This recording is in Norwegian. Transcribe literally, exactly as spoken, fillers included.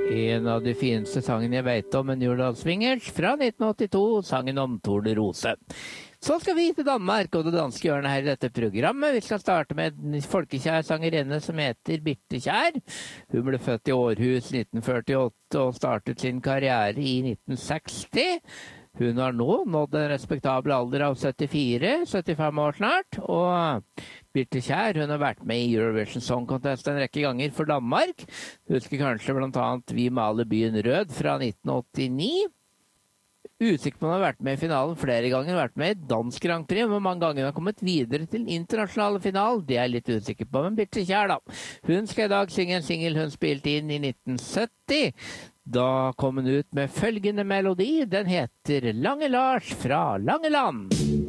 En av de fineste sangene jeg vet om, en Jordalsvingers fra nitten åttito, sangen om Tornerose. Så skal vi til Danmark og det danske hjørnet her i dette programmet. Vi skal starte med en folkekjær sangerenne som heter Birthe Kjær. Hun ble født i Århus nitten førtiåtte og startet sin karriere i nitten seksti. Hun har nå nådd en respektabel alder av syttifire, syttifem år snart, og Birthe Kjær, hun har vært med i Eurovision Song Contest en rekke ganger for Danmark. Husker kanskje blant annet Vi maler byen rød fra nitten åttini. Usikker på om hun har vært med i finalen flere ganger, hun har vært med i Dansk Grand Prix, hvor mange ganger hun har kommet videre til internasjonale final, det er jeg litt usikker på, men Birthe Kjær da. Hun skal i dag synge en single hun spilte inn i nitten sytti. Da kom hun ut med følgende melodi, den heter Lange Lars fra Langeland.